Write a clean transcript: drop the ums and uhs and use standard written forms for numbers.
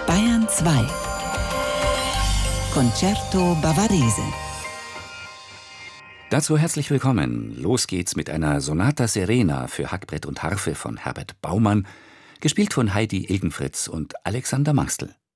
Bayern 2 Concerto Bavarese. Dazu herzlich willkommen. Los geht's mit einer Sonata Serena für Hackbrett und Harfe von Herbert Baumann, gespielt von Heidi Ilgenfritz und Alexander Mangstel.